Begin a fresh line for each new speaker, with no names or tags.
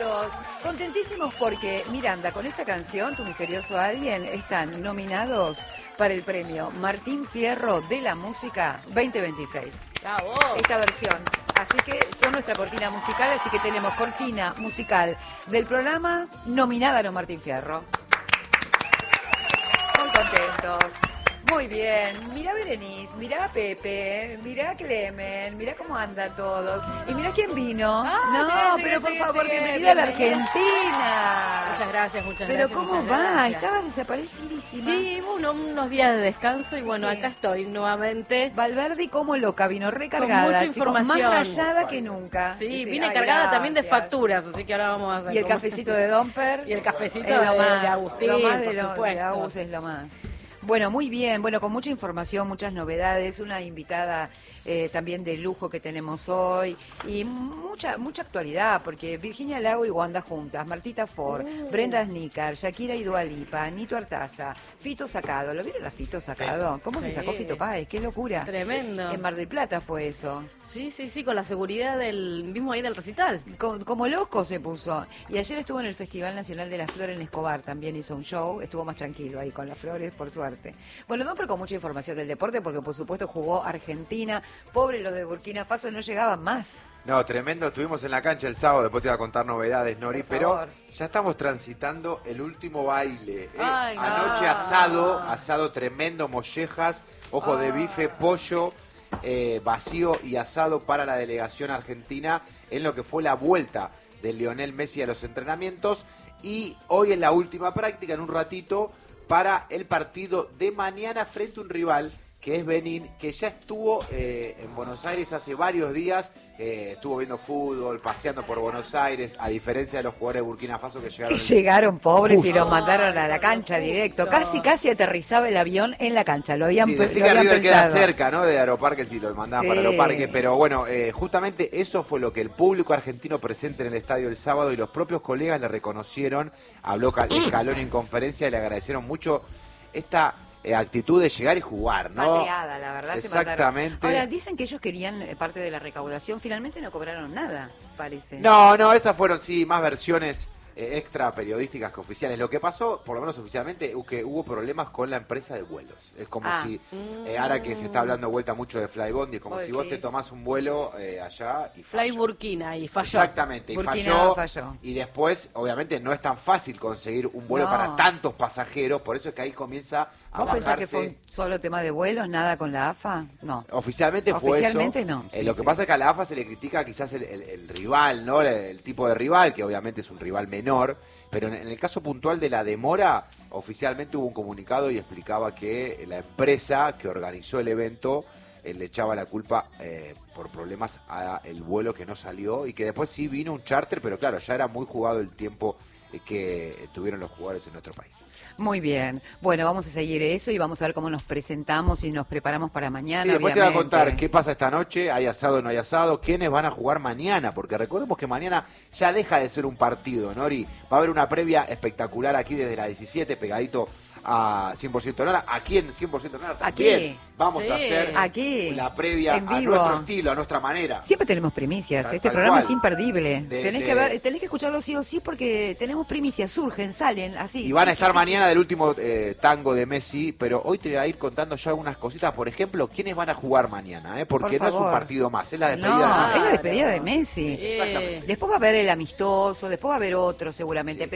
contentísimos porque Miranda, con esta canción, Tu Misterioso Alguien, están nominados para el premio Martín Fierro de la Música 2026.
¡Bravo!
Esta versión. Así que son nuestra cortina musical, así que tenemos cortina musical del programa nominada a los Martín Fierro. Muy contentos. Muy bien, mirá Berenice, mirá Pepe, mirá Clemen, mirá cómo andan todos. Y mirá quién vino. Pero por favor, bienvenida a la Argentina.
Muchas gracias,
Pero ¿cómo
muchas
va?
gracias.
Estabas desaparecidísima.
Sí, unos días de descanso y bueno,
Sí.
acá estoy nuevamente.
Valverde como loca, vino recargada,
mucha
chicos, más
información.
rayada que nunca.
Sí,
Sí,
vine
ay,
cargada también de
gracias.
facturas, así que ahora vamos a hacer
Y el
como-
cafecito de Domper.
Y el cafecito
es lo
de
más,
Agustín,
lo más
por
de
supuesto.
Agus es lo más. Bueno, muy bien, bueno, con mucha información, muchas novedades, una invitada también de lujo que tenemos hoy y mucha actualidad, porque Virginia Lago y Wanda juntas, Martita Ford, Brenda Snicker, Shakira y Dua Lipa, Nito Artaza, Fito Sacado, ¿lo vieron a Fito Sacado? ¿Cómo se
Sí.
sacó Fito Páez? ¡Qué locura!
Tremendo.
En Mar del Plata fue eso.
Sí, con la seguridad del mismo ahí del recital.
Como loco se puso. Y ayer estuvo en el Festival Nacional de las Flores en Escobar, también hizo un show, estuvo más tranquilo ahí con las flores, por suerte. Bueno, Domper con mucha información del deporte, porque por supuesto jugó Argentina, pobre los de Burkina Faso, no llegaban más.
No, tremendo, estuvimos en la cancha el sábado, después te voy a contar novedades, Nori,
Por
pero
favor.
ya estamos transitando el último baile.
Ay, no.
Anoche asado tremendo, mollejas, ojo de bife, pollo, vacío y asado para la delegación argentina en lo que fue la vuelta de Lionel Messi a los entrenamientos. Y hoy es la última práctica, en un ratito, para el partido de mañana frente a un rival que es Benín, que ya estuvo en Buenos Aires hace varios días, estuvo viendo fútbol, paseando por Buenos Aires, a diferencia de los jugadores de Burkina Faso que llegaron.
Que llegaron pobres y
Justo.
los mandaron a la cancha directo. Casi aterrizaba el avión en la cancha, lo habían,
Sí,
lo
decir que
habían
River queda
pensado.
cerca, ¿no? De Aeroparque, si lo mandaban
Sí.
para Aeroparque, pero bueno, justamente eso fue lo que el público argentino presente en el estadio el sábado y los propios colegas le reconocieron, habló Scaloni en conferencia y le agradecieron mucho esta actitud de llegar y jugar, ¿no?
Pateada, la verdad.
Exactamente.
Se mandaron. Ahora, dicen que ellos querían parte de la recaudación, finalmente no cobraron nada, parece.
No, esas fueron sí más versiones extra periodísticas que oficiales. Lo que pasó, por lo menos oficialmente, que hubo problemas con la empresa de vuelos. Es como si, ahora que se está hablando de vuelta mucho de Flybondi, es como
¿Vos
si vos te
decís?
tomás un vuelo allá y
Fly
falla.
Burkina y falló.
Exactamente, y
Burkina
falló,
falló.
y después, obviamente, no es tan fácil conseguir un vuelo
No.
para tantos pasajeros, por eso es que ahí comienza a
¿Vos pensás que
bajarse.
fue un solo tema de vuelos, nada con la AFA? No.
Oficialmente fue
Oficialmente
eso.
no, sí,
Lo que
sí.
pasa es que a la AFA se le critica quizás el rival, ¿no? El tipo de rival, que obviamente es un rival menor, pero en el caso puntual de la demora, oficialmente hubo un comunicado y explicaba que la empresa que organizó el evento le echaba la culpa por problemas a el vuelo que no salió y que después sí vino un charter, pero claro, ya era muy jugado el tiempo que tuvieron los jugadores en nuestro país.
Muy bien. Bueno, vamos a seguir eso y vamos a ver cómo nos presentamos y nos preparamos para mañana.
Sí, después te voy a
obviamente.
contar qué pasa esta noche, hay asado o no hay asado, quiénes van a jugar mañana, porque recordemos que mañana ya deja de ser un partido, Nori. Va a haber una previa espectacular aquí desde la 17, pegadito a 100% Nara. Aquí en 100% Nara también
Aquí.
vamos
Sí.
a hacer
Aquí.
la previa
En
a
vivo.
nuestro estilo, a nuestra manera.
Siempre tenemos primicias.
Tal-
Este
tal
programa
cual.
es imperdible.
De-
tenés,
de-
que tenés que escucharlo sí o sí porque tenemos primicias, surgen, salen, así.
Y van a estar mañana del último tango de Messi, pero hoy te voy a ir contando ya algunas cositas. Por ejemplo, quiénes van a jugar mañana, porque
Por
no es un
favor.
partido más, es la despedida
No,
de Messi.
es la despedida de Messi.
Exactamente.
Después va a haber el amistoso, después va a haber otro seguramente.
Sí.